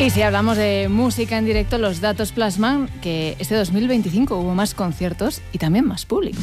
Y si hablamos de música en directo, los datos plasman que este 2025 hubo más conciertos y también más público.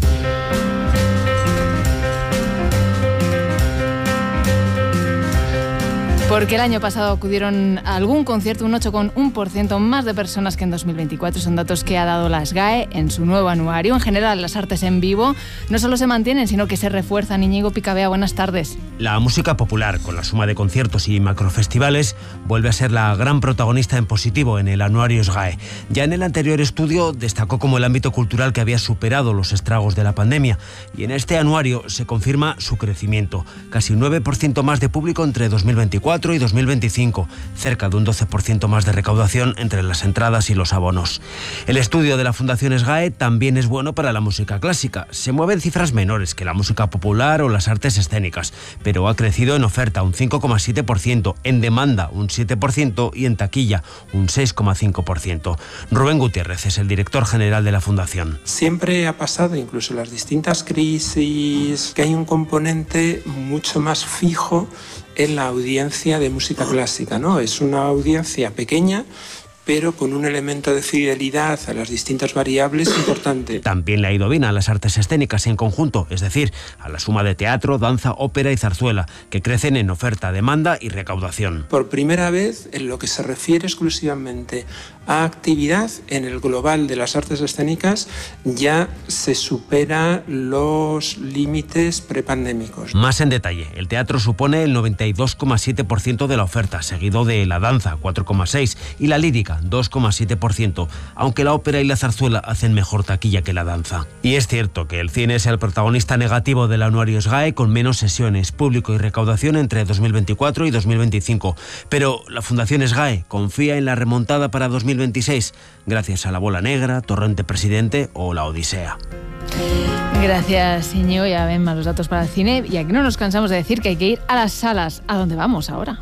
Porque el año pasado acudieron a algún concierto un 8,1% más de personas que en 2024. Son datos que ha dado la SGAE en su nuevo anuario. En general, las artes en vivo no solo se mantienen, sino que se refuerzan. Íñigo Picabea, buenas tardes. La música popular, con la suma de conciertos y macrofestivales, vuelve a ser la gran protagonista en positivo en el anuario SGAE. Ya en el anterior estudio destacó como el ámbito cultural que había superado los estragos de la pandemia. Y en este anuario se confirma su crecimiento. Casi un 9% más de público entre 2024 y 2025, cerca de un 12% más de recaudación entre las entradas y los abonos. El estudio de la Fundación SGAE también es bueno para la música clásica. Se mueven cifras menores que la música popular o las artes escénicas, pero ha crecido en oferta un 5,7%, en demanda un 7% y en taquilla un 6,5%. Rubén Gutiérrez es el director general de la Fundación. Siempre ha pasado, incluso en las distintas crisis, que hay un componente mucho más fijo en la audiencia de música clásica, ¿no? Es una audiencia pequeña, pero con un elemento de fidelidad a las distintas variables importante. También le ha ido bien a las artes escénicas en conjunto, es decir, a la suma de teatro, danza, ópera y zarzuela, que crecen en oferta, demanda y recaudación. Por primera vez, en lo que se refiere exclusivamente a actividad en el global de las artes escénicas, ya se supera los límites prepandémicos. Más en detalle, el teatro supone el 92,7% de la oferta, seguido de la danza, 4,6%, y la lírica, 2,7%, aunque la ópera y la zarzuela hacen mejor taquilla que la danza. Y es cierto que el cine es el protagonista negativo del anuario SGAE, con menos sesiones, público y recaudación entre 2024 y 2025. Pero la Fundación SGAE confía en la remontada para 2026, gracias a La Bola Negra, Torrente Presidente o La Odisea. Gracias, Íñigo. Ya ven más los datos para el cine. Y aquí no nos cansamos de decir que hay que ir a las salas. ¿A dónde vamos ahora?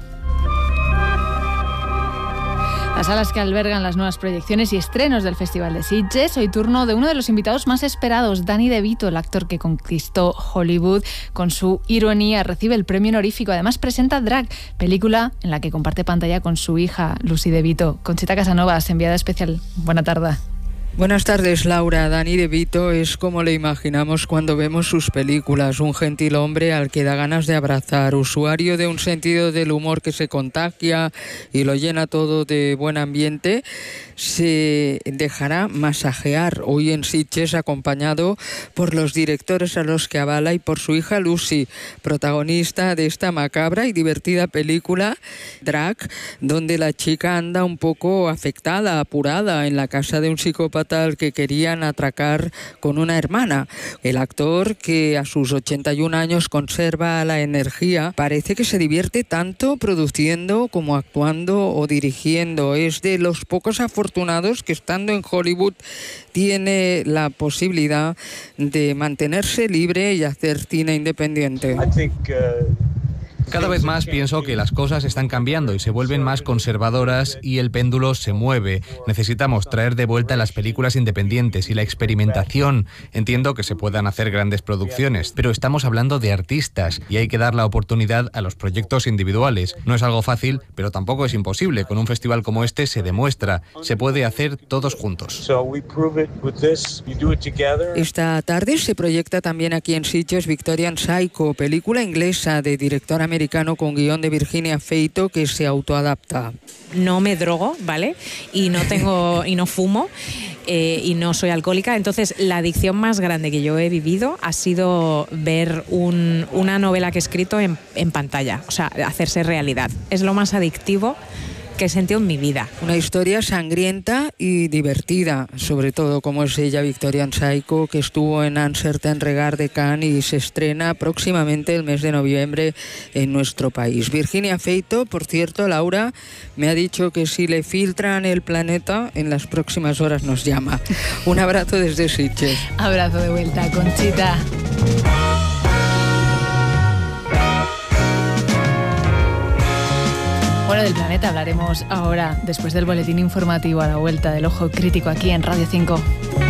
Las salas que albergan las nuevas proyecciones y estrenos del Festival de Sitges. Hoy turno de uno de los invitados más esperados, Danny DeVito, el actor que conquistó Hollywood con su ironía. Recibe el premio honorífico. Además presenta Drag, película en la que comparte pantalla con su hija, Lucy DeVito. Conchita Casanovas, enviada especial. Buena tarde. Buenas tardes, Laura. Danny DeVito es como le imaginamos cuando vemos sus películas, un gentil hombre al que da ganas de abrazar, usuario de un sentido del humor que se contagia y lo llena todo de buen ambiente. Se dejará masajear hoy en Sitges, acompañado por los directores a los que avala y por su hija Lucy, protagonista de esta macabra y divertida película Drag, donde la chica anda un poco afectada, apurada en la casa de un psicópata al que querían atracar con una hermana. El actor, que a sus 81 años conserva la energía, parece que se divierte tanto produciendo como actuando o dirigiendo. Es de los pocos afortunados que, estando en Hollywood, tiene la posibilidad de mantenerse libre y hacer cine independiente. Cada vez más pienso que las cosas están cambiando y se vuelven más conservadoras y el péndulo se mueve. Necesitamos traer de vuelta las películas independientes y la experimentación. Entiendo que se puedan hacer grandes producciones, pero estamos hablando de artistas y hay que dar la oportunidad a los proyectos individuales. No es algo fácil, pero tampoco es imposible. Con un festival como este se demuestra, se puede hacer todos juntos. Esta tarde se proyecta también aquí en Sitges Victorian Psycho, película inglesa de director americano con guión de Virginia Feito, que se autoadapta. No me drogo, ¿vale? Y no fumo y no soy alcohólica. Entonces, la adicción más grande que yo he vivido ha sido ver una novela que he escrito en pantalla, o sea, hacerse realidad. Es lo más adictivo que he sentido en mi vida. Una historia sangrienta y divertida, sobre todo como es ella, Victorian Psycho, que estuvo en Uncertain Regard de Cannes y se estrena próximamente el mes de noviembre en nuestro país. Virginia Feito, por cierto, Laura, me ha dicho que si le filtran el planeta, en las próximas horas nos llama. Un abrazo desde Sitges. Abrazo de vuelta, Conchita. Bueno, del planeta hablaremos ahora, después del boletín informativo, a la vuelta del Ojo Crítico aquí en Radio 5.